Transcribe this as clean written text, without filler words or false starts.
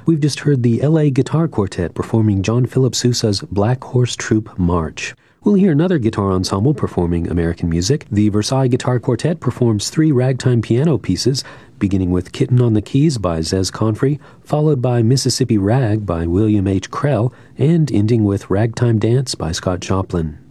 We've just heard the L.A. Guitar Quartet performing John Philip Sousa's Black Horse Troop March. We'll hear another guitar ensemble performing American music. The Versailles Guitar Quartet performs 3 ragtime piano pieces, beginning with Kitten on the Keys by Zez Confrey, followed by Mississippi Rag by William H. Krell, and ending with Ragtime Dance by Scott Joplin.